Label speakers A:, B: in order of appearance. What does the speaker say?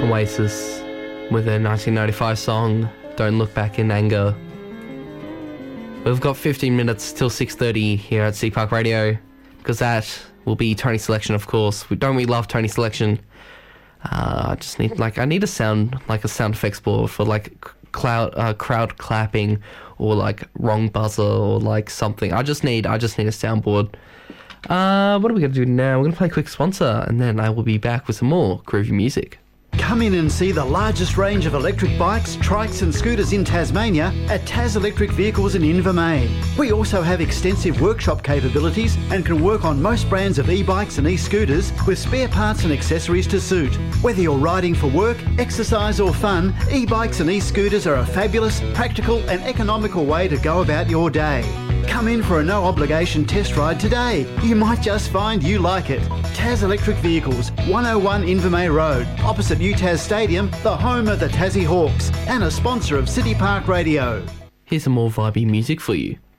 A: Oasis with their 1995 song Don't Look Back in Anger. We've got 15 minutes till 6:30 here at Sea Park Radio, because that will be Tony's Selection, of course. We love Tony's Selection. I just need a sound effects board for crowd clapping, or like wrong buzzer, or like something. I just need a soundboard. What are we going to do now? We're going to play a quick sponsor, and then I will be back with some more groovy music.
B: Come in and see the largest range of electric bikes, trikes and scooters in Tasmania at Tas Electric Vehicles in Invermain. We also have extensive workshop capabilities and can work on most brands of e-bikes and e-scooters with spare parts and accessories to suit. Whether you're riding for work, exercise or fun, e-bikes and e-scooters are a fabulous, practical and economical way to go about your day. Come in for a no-obligation test ride today. You might just find you like it. Tas Electric Vehicles, 101 Invermay Road, opposite UTAS Stadium, the home of the Tassie Hawks, and a sponsor of City Park Radio.
A: Here's some more vibey music for you.